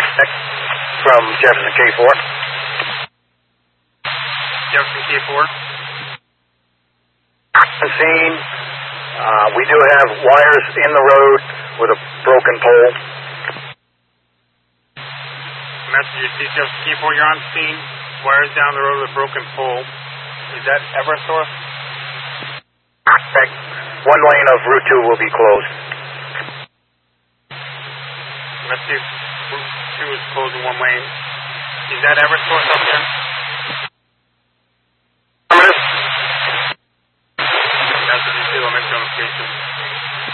From Jefferson K4. Jefferson K4. Scene. We do have wires in the road with a broken pole. Message received, Jefferson K4, you're on scene. Wires down the road with a broken pole. Is that Eversource? Correct. One lane of Route 2 will be closed. Message Route 2 is closed in one lane. Is that Eversource up there?